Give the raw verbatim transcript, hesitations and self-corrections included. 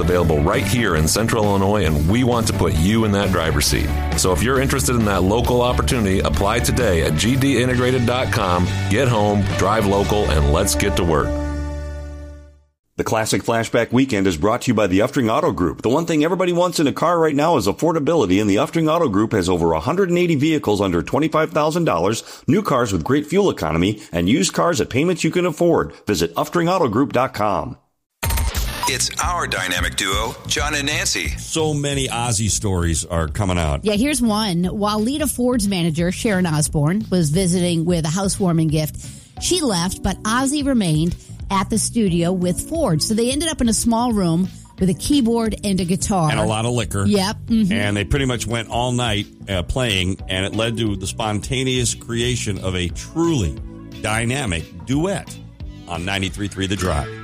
Available right here in Central Illinois, and we want to put you in that driver's seat. So if you're interested in that local opportunity, apply today at g d integrated dot com. Get home, drive local, and let's get to work. The Classic Flashback Weekend is brought to you by the Uftring Auto Group. The one thing everybody wants in a car right now is affordability, and the Uftring Auto Group has over one hundred eighty vehicles under twenty-five thousand dollars, new cars with great fuel economy, and used cars at payments you can afford. Visit uftring auto group dot com. It's our dynamic duo, John and Nancy. So many Ozzy stories are coming out. Yeah, here's one. While Lita Ford's manager, Sharon Osbourne, was visiting with a housewarming gift, she left, but Ozzy remained at the studio with Ford. So they ended up in a small room with a keyboard and a guitar. And a lot of liquor. Yep. Mm-hmm. And they pretty much went all night uh, playing, and it led to the spontaneous creation of a truly dynamic duet on ninety-three point three The Drive.